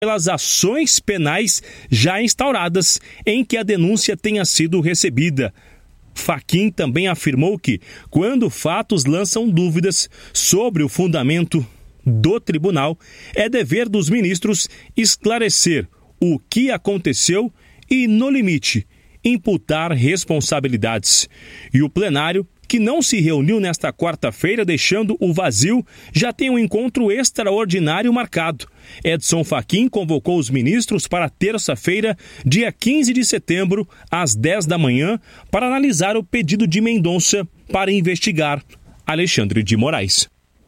pelas ações penais já instauradas em que a denúncia tenha sido recebida. Fachin também afirmou que, quando fatos lançam dúvidas sobre o fundamento do tribunal, é dever dos ministros esclarecer o que aconteceu e, no limite, imputar responsabilidades. E o plenário, que não se reuniu nesta quarta-feira, deixando o vazio, já tem um encontro extraordinário marcado. Edson Fachin convocou os ministros para terça-feira, dia 15 de setembro, às 10 da manhã, para analisar o pedido de Mendonça para investigar Alexandre de Moraes.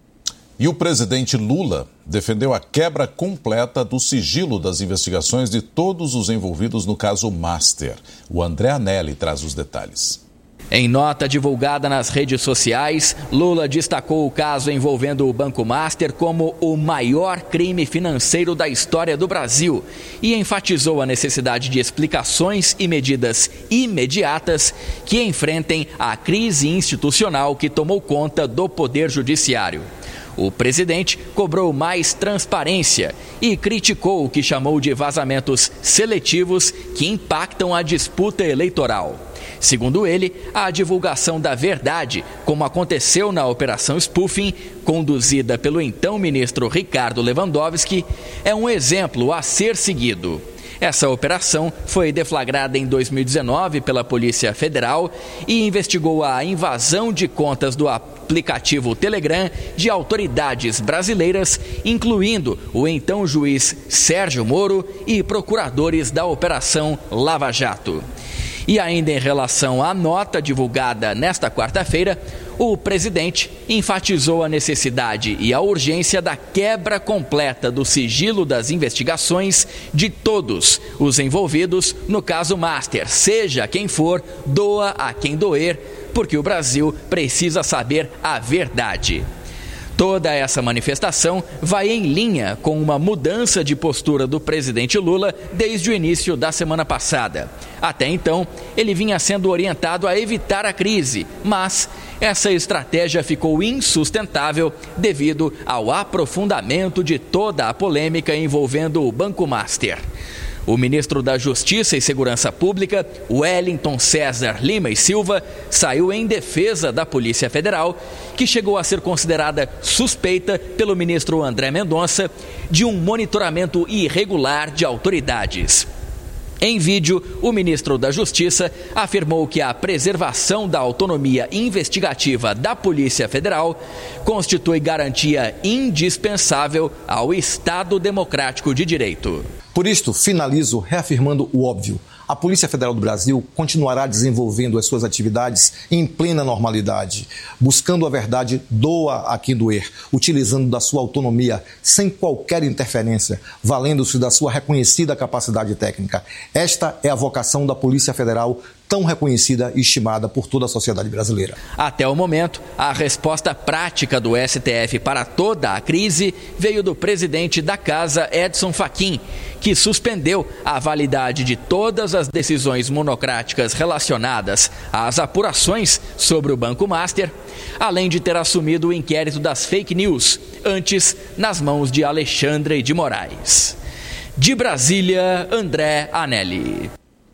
E o presidente Lula defendeu a quebra completa do sigilo das investigações de todos os envolvidos no caso Master. O André Anelli traz os detalhes. Em nota divulgada nas redes sociais, Lula destacou o caso envolvendo o Banco Master como o maior crime financeiro da história do Brasil e enfatizou a necessidade de explicações e medidas imediatas que enfrentem a crise institucional que tomou conta do Poder Judiciário. O presidente cobrou mais transparência e criticou o que chamou de vazamentos seletivos que impactam a disputa eleitoral. Segundo ele, a divulgação da verdade, como aconteceu na Operação Spoofing, conduzida pelo então ministro Ricardo Lewandowski, é um exemplo a ser seguido. Essa operação foi deflagrada em 2019 pela Polícia Federal e investigou a invasão de contas do aplicativo Telegram de autoridades brasileiras, incluindo o então juiz Sérgio Moro e procuradores da Operação Lava Jato. E ainda em relação à nota divulgada nesta quarta-feira, o presidente enfatizou a necessidade e a urgência da quebra completa do sigilo das investigações de todos os envolvidos no caso Master, seja quem for, doa a quem doer, porque o Brasil precisa saber a verdade. Toda essa manifestação vai em linha com uma mudança de postura do presidente Lula desde o início da semana passada. Até então, ele vinha sendo orientado a evitar a crise, mas essa estratégia ficou insustentável devido ao aprofundamento de toda a polêmica envolvendo o Banco Master. O ministro da Justiça e Segurança Pública, Wellington César Lima e Silva, saiu em defesa da Polícia Federal, que chegou a ser considerada suspeita pelo ministro André Mendonça de um monitoramento irregular de autoridades. Em vídeo, o ministro da Justiça afirmou que a preservação da autonomia investigativa da Polícia Federal constitui garantia indispensável ao Estado Democrático de Direito. Por isto, finalizo reafirmando o óbvio. A Polícia Federal do Brasil continuará desenvolvendo as suas atividades em plena normalidade, buscando a verdade, doa a quem doer, utilizando da sua autonomia, sem qualquer interferência, valendo-se da sua reconhecida capacidade técnica. Esta é a vocação da Polícia Federal, tão reconhecida e estimada por toda a sociedade brasileira. Até o momento, a resposta prática do STF para toda a crise veio do presidente da Casa, Edson Fachin, que suspendeu a validade de todas as decisões monocráticas relacionadas às apurações sobre o Banco Master, além de ter assumido o inquérito das fake news, antes nas mãos de Alexandre de Moraes. De Brasília, André Anelli.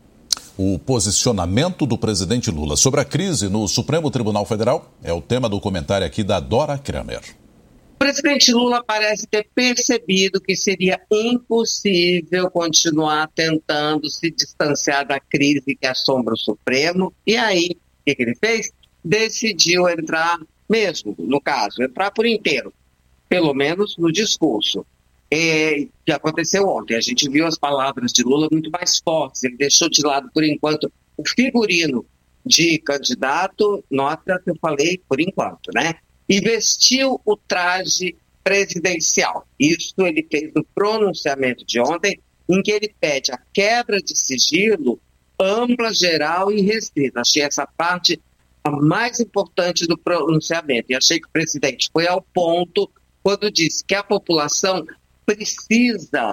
O posicionamento do presidente Lula sobre a crise no Supremo Tribunal Federal é o tema do comentário aqui da Dora Kramer. O presidente Lula parece ter percebido que seria impossível continuar tentando se distanciar da crise que assombra o Supremo. E aí, o que ele fez? Decidiu entrar mesmo, no caso, entrar por inteiro, pelo menos no discurso. Que aconteceu ontem. A gente viu as palavras de Lula muito mais fortes. Ele deixou de lado, por enquanto, o figurino de candidato, nota que eu falei por enquanto, né? E vestiu o traje presidencial. Isso ele fez no pronunciamento de ontem, em que ele pede a quebra de sigilo ampla, geral e restrita. Achei essa parte a mais importante do pronunciamento. E achei que o presidente foi ao ponto quando disse que a população precisa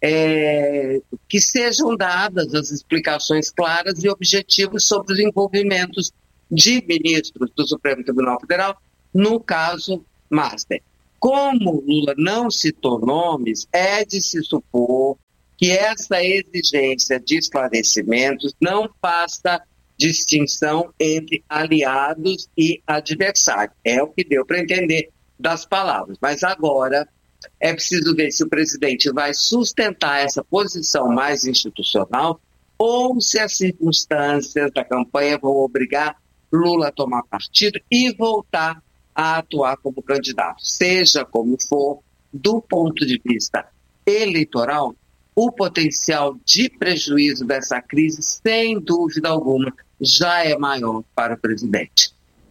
que sejam dadas as explicações claras e objetivas sobre os envolvimentos de ministros do Supremo Tribunal Federal no caso Master. Como Lula não citou nomes, é de se supor que essa exigência de esclarecimentos não faça distinção entre aliados e adversários. É o que deu para entender das palavras. Mas agora é preciso ver se o presidente vai sustentar essa posição mais institucional ou se as circunstâncias da campanha vão obrigar Lula a tomar partido e voltar a atuar como candidato. Seja como for, do ponto de vista eleitoral, o potencial de prejuízo dessa crise, sem dúvida alguma, já é maior para o presidente.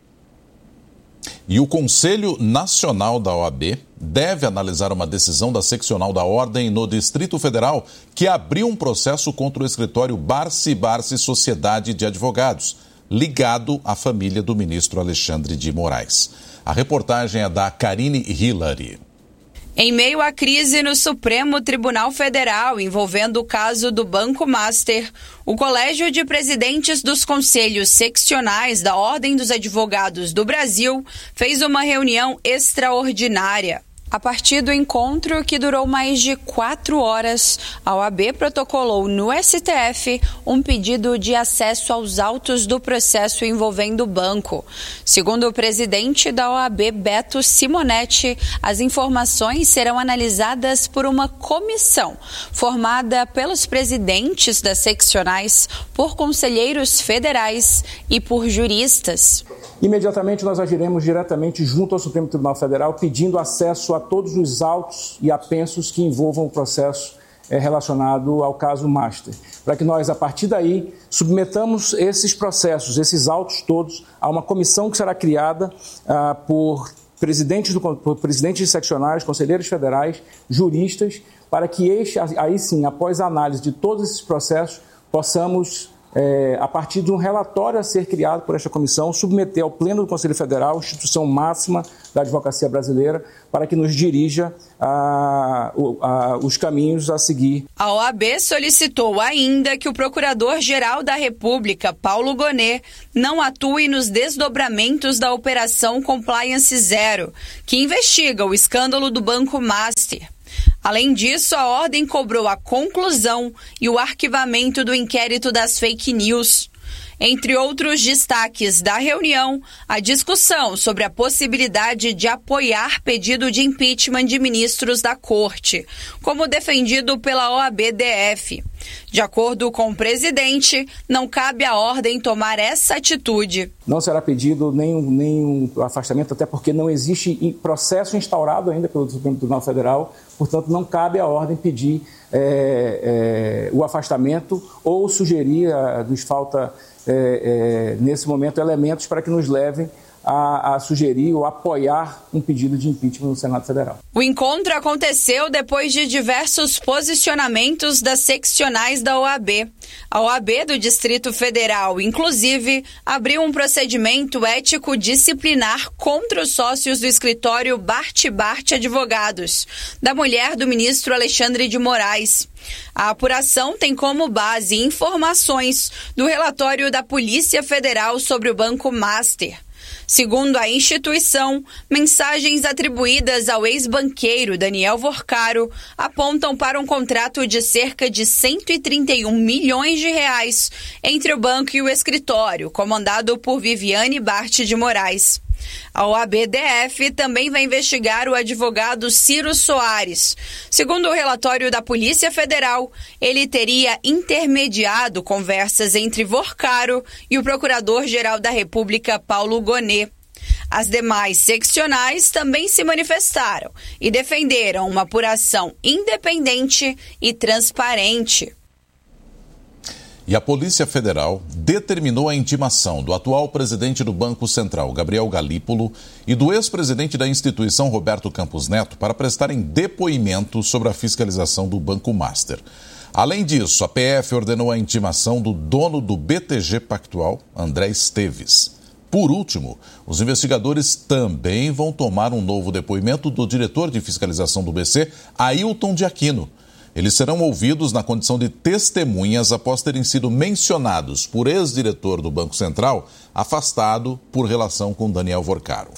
E o Conselho Nacional da OAB deve analisar uma decisão da seccional da Ordem no Distrito Federal que abriu um processo contra o escritório Barsi Sociedade de Advogados, ligado à família do ministro Alexandre de Moraes. A reportagem é da Karine Hillary. Em meio à crise no Supremo Tribunal Federal envolvendo o caso do Banco Master, o Colégio de Presidentes dos Conselhos Seccionais da Ordem dos Advogados do Brasil fez uma reunião extraordinária. A partir do encontro, que durou mais de 4 horas, a OAB protocolou no STF um pedido de acesso aos autos do processo envolvendo o banco. Segundo o presidente da OAB, Beto Simonetti, as informações serão analisadas por uma comissão formada pelos presidentes das seccionais, por conselheiros federais e por juristas. Imediatamente nós agiremos diretamente junto ao Supremo Tribunal Federal pedindo acesso a todos os autos e apensos que envolvam o processo relacionado ao caso Master, para que nós, a partir daí, submetamos esses processos, esses autos todos, a uma comissão que será criada por presidentes de seccionais, conselheiros federais, juristas, para que aí sim, após a análise de todos esses processos, possamos, a partir de um relatório a ser criado por esta comissão, submeter ao Pleno do Conselho Federal, instituição máxima da advocacia brasileira, para que nos dirija os caminhos a seguir. A OAB solicitou ainda que o Procurador-Geral da República, Paulo Gonet, não atue nos desdobramentos da Operação Compliance Zero, que investiga o escândalo do Banco Master. Além disso, a ordem cobrou a conclusão e o arquivamento do inquérito das fake news. Entre outros destaques da reunião, a discussão sobre a possibilidade de apoiar pedido de impeachment de ministros da Corte, como defendido pela OAB-DF. De acordo com o presidente, não cabe à ordem tomar essa atitude. Não será pedido nenhum afastamento, até porque não existe processo instaurado ainda pelo Supremo Tribunal Federal, portanto não cabe à ordem pedir o afastamento ou sugerir, nos falta nesse momento elementos para que nos levem a sugerir ou apoiar um pedido de impeachment no Senado Federal. O encontro aconteceu depois de diversos posicionamentos das seccionais da OAB. A OAB do Distrito Federal, inclusive, abriu um procedimento ético disciplinar contra os sócios do escritório Barsi Advogados, da mulher do ministro Alexandre de Moraes. A apuração tem como base informações do relatório da Polícia Federal sobre o Banco Master. Segundo a instituição, mensagens atribuídas ao ex-banqueiro Daniel Vorcaro apontam para um contrato de cerca de 131 milhões de reais entre o banco e o escritório, comandado por Viviane Bart de Moraes. A OAB-DF também vai investigar o advogado Ciro Soares. Segundo o relatório da Polícia Federal, ele teria intermediado conversas entre Vorcaro e o Procurador-Geral da República, Paulo Gonet. As demais seccionais também se manifestaram e defenderam uma apuração independente e transparente. E a Polícia Federal determinou a intimação do atual presidente do Banco Central, Gabriel Galípolo, e do ex-presidente da instituição, Roberto Campos Neto, para prestarem depoimento sobre a fiscalização do Banco Master. Além disso, a PF ordenou a intimação do dono do BTG Pactual, André Esteves. Por último, os investigadores também vão tomar um novo depoimento do diretor de fiscalização do BC, Ailton de Aquino. Eles serão ouvidos na condição de testemunhas após terem sido mencionados por ex-diretor do Banco Central, afastado por relação com Daniel Vorcaro.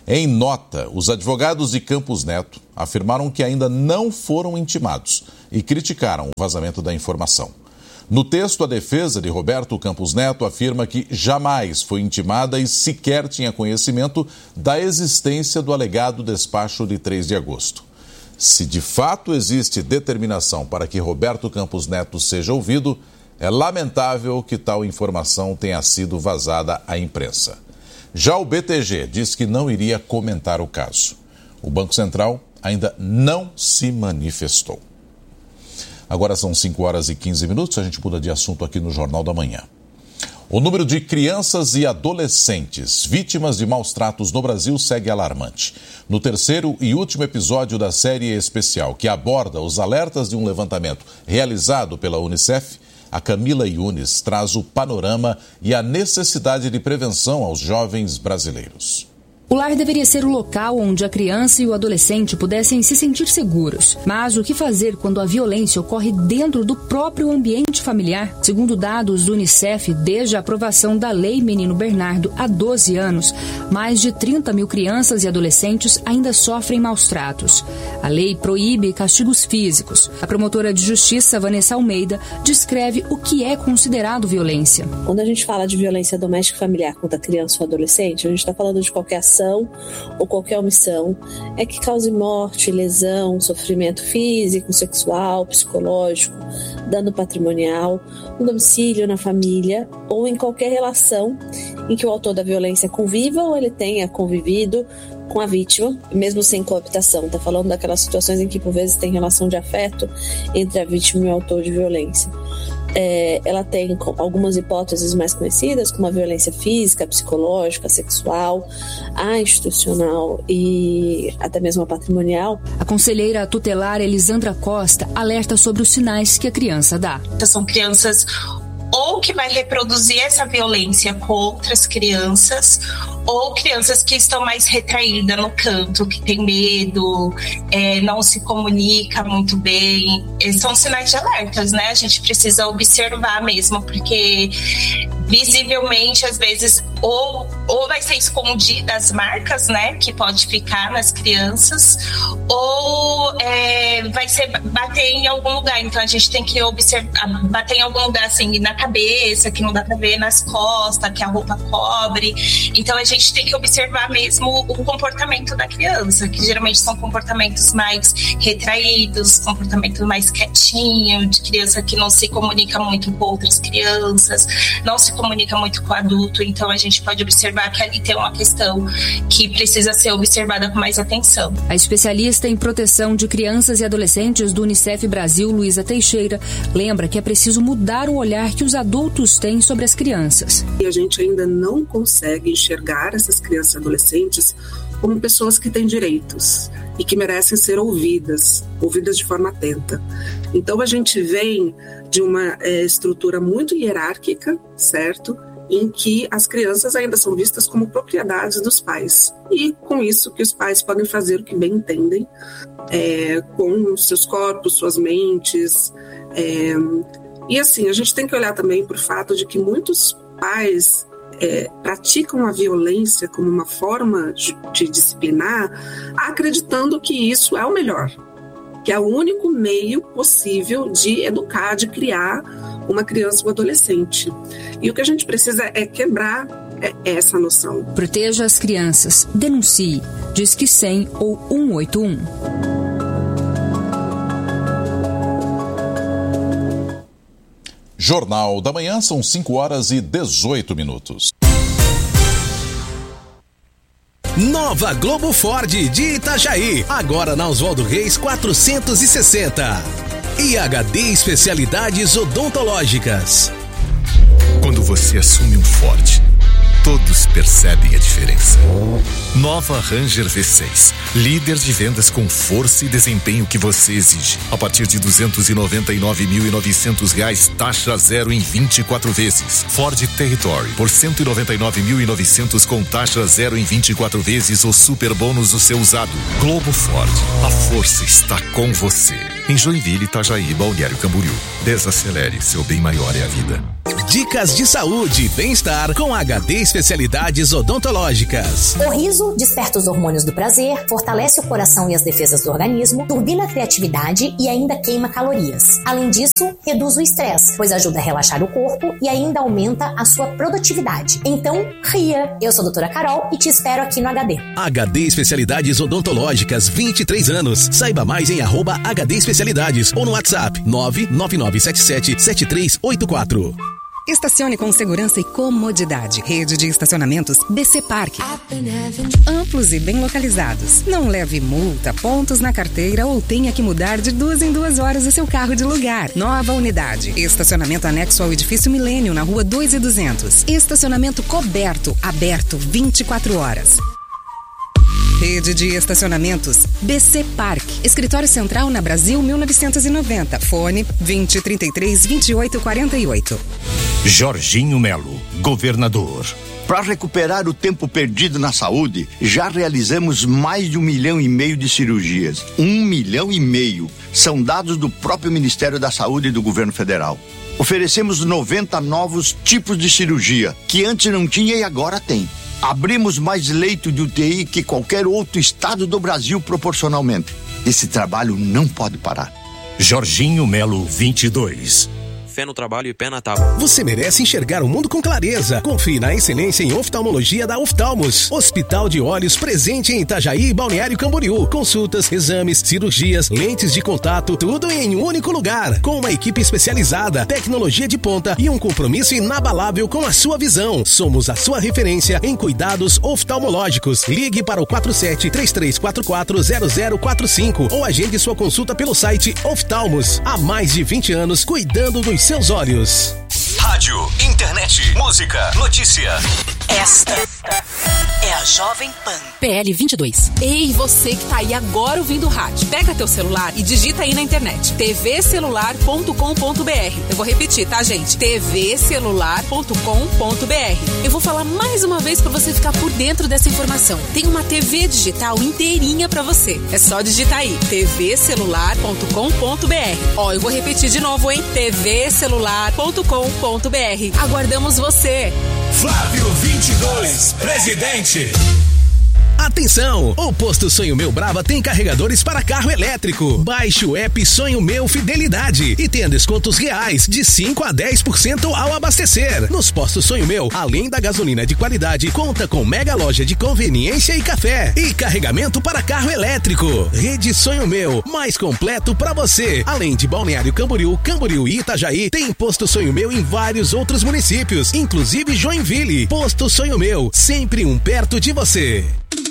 Em nota, os advogados de Campos Neto afirmaram que ainda não foram intimados e criticaram o vazamento da informação. No texto, a defesa de Roberto Campos Neto afirma que jamais foi intimada e sequer tinha conhecimento da existência do alegado despacho de 3 de agosto. Se de fato existe determinação para que Roberto Campos Neto seja ouvido, é lamentável que tal informação tenha sido vazada à imprensa. Já o BTG diz que não iria comentar o caso. O Banco Central ainda não se manifestou. Agora são 5h15, a gente muda de assunto aqui no Jornal da Manhã. O número de crianças e adolescentes vítimas de maus tratos no Brasil segue alarmante. No terceiro e último episódio da série especial, que aborda os alertas de um levantamento realizado pela Unicef, a Camila Yunes traz o panorama e a necessidade de prevenção aos jovens brasileiros. O lar deveria ser o local onde a criança e o adolescente pudessem se sentir seguros. Mas o que fazer quando a violência ocorre dentro do próprio ambiente familiar? Segundo dados do Unicef, desde a aprovação da Lei Menino Bernardo há 12 anos, mais de 30 mil crianças e adolescentes ainda sofrem maus tratos. A lei proíbe castigos físicos. A promotora de justiça, Vanessa Almeida, descreve o que é considerado violência. Quando a gente fala de violência doméstica e familiar contra criança ou adolescente, a gente está falando de qualquer ação ou qualquer omissão que cause morte, lesão, sofrimento físico, sexual, psicológico, dano patrimonial, no domicílio, na família ou em qualquer relação em que o autor da violência conviva ou ele tenha convivido com a vítima, mesmo sem coabitação. Está falando daquelas situações em que por vezes tem relação de afeto entre a vítima e o autor de violência. Ela tem algumas hipóteses mais conhecidas, como a violência física, psicológica, sexual, a institucional e até mesmo a patrimonial. A conselheira tutelar Elisandra Costa alerta sobre os sinais que a criança dá. São crianças ou que vai reproduzir essa violência com outras crianças, ou crianças que estão mais retraídas no canto, que tem medo, não se comunica muito bem. Esses são sinais de alertas, né? A gente precisa observar mesmo, porque visivelmente, às vezes, ou vai ser escondida as marcas, né, que pode ficar nas crianças, ou vai ser bater em algum lugar. Então a gente tem que observar, bater em algum lugar assim, na cabeça, que não dá pra ver, nas costas, que a roupa cobre. Então a gente tem que observar mesmo o comportamento da criança, que geralmente são comportamentos mais retraídos, comportamento mais quietinho, de criança que não se comunica muito com outras crianças, não se comunica muito com o adulto. Então a gente pode observar que ali tem uma questão que precisa ser observada com mais atenção. A especialista em proteção de crianças e adolescentes do Unicef Brasil, Luísa Teixeira, lembra que é preciso mudar o olhar que os adultos têm sobre as crianças. E a gente ainda não consegue enxergar essas crianças e adolescentes como pessoas que têm direitos e que merecem ser ouvidas de forma atenta. Então a gente vem de uma estrutura muito hierárquica, certo? Em que as crianças ainda são vistas como propriedades dos pais. E com isso que os pais podem fazer o que bem entendem, com seus corpos, suas mentes. E assim, a gente tem que olhar também para o fato de que muitos pais praticam a violência como uma forma de disciplinar, acreditando que isso é o melhor, que é o único meio possível de educar, de criar uma criança ou adolescente. E o que a gente precisa é quebrar essa noção. Proteja as crianças. Denuncie. Disque 100 ou 181. Jornal da Manhã, são 5h18. Nova Globo Ford de Itajaí, agora na Oswaldo Reis 460. IHD Especialidades Odontológicas. Quando você assume um Ford, todos percebem a diferença. Nova Ranger V6, líder de vendas com força e desempenho que você exige. A partir de R$ 299.900, taxa zero em 24 vezes. Ford Territory, por R$ 199.900 com taxa zero em 24 vezes ou super bônus no seu usado. Globo Ford, a força está com você. Em Joinville, Itajaí, Balneário Camboriú. Desacelere, seu bem maior é a vida. Dicas de saúde e bem-estar com HD Especialidades Odontológicas. O riso desperta os hormônios do prazer, fortalece o coração e as defesas do organismo, turbina a criatividade e ainda queima calorias. Além disso, reduz o estresse, pois ajuda a relaxar o corpo e ainda aumenta a sua produtividade. Então, ria! Eu sou a doutora Carol e te espero aqui no HD. HD Especialidades Odontológicas, 23 anos. Saiba mais em @HD Especialidades ou no WhatsApp 999777384. Estacione com segurança e comodidade. Rede de estacionamentos BC Parque. Amplos e bem localizados. Não leve multa, pontos na carteira ou tenha que mudar de 2 em 2 horas o seu carro de lugar. Nova unidade. Estacionamento anexo ao edifício Milênio, na rua 2.200. Estacionamento coberto, aberto 24 horas. Rede de estacionamentos BC Parque. Escritório Central na Brasil 1990. Fone 2033-2848. Jorginho Melo, governador. Para recuperar o tempo perdido na saúde, já realizamos mais de 1,5 milhão de cirurgias. 1,5 milhão. São dados do próprio Ministério da Saúde e do Governo Federal. Oferecemos 90 novos tipos de cirurgia, que antes não tinha e agora tem. Abrimos mais leito de UTI que qualquer outro estado do Brasil proporcionalmente. Esse trabalho não pode parar. Jorginho Melo, 22. Fé no trabalho e pé na tábua. Você merece enxergar o mundo com clareza. Confie na excelência em oftalmologia da Oftalmos. Hospital de Olhos presente em Itajaí e Balneário Camboriú. Consultas, exames, cirurgias, lentes de contato, tudo em um único lugar. Com uma equipe especializada, tecnologia de ponta e um compromisso inabalável com a sua visão. Somos a sua referência em cuidados oftalmológicos. Ligue para o 47-3344-0045 ou agende sua consulta pelo site Oftalmos. Há mais de 20 anos cuidando dos seus olhos. Rádio, internet, música, notícia. Esta é a Jovem Pan. PL 22. Ei, você que tá aí agora ouvindo o rádio. Pega teu celular e digita aí na internet. tvcelular.com.br. Eu vou repetir, tá, gente? tvcelular.com.br. Eu vou falar mais uma vez pra você ficar por dentro dessa informação. Tem uma TV digital inteirinha pra você. É só digitar aí. tvcelular.com.br. Ó, eu vou repetir de novo, hein? tvcelular.com.br. Aguardamos você. Flávio 22, presidente. Atenção! O Posto Sonho Meu Brava tem carregadores para carro elétrico. Baixe o app Sonho Meu Fidelidade e tenha descontos reais de 5 a 10% ao abastecer. Nos postos Sonho Meu, além da gasolina de qualidade, conta com mega loja de conveniência e café. E carregamento para carro elétrico. Rede Sonho Meu, mais completo para você. Além de Balneário Camboriú, Camboriú e Itajaí, tem Posto Sonho Meu em vários outros municípios, inclusive Joinville. Posto Sonho Meu, sempre um perto de você.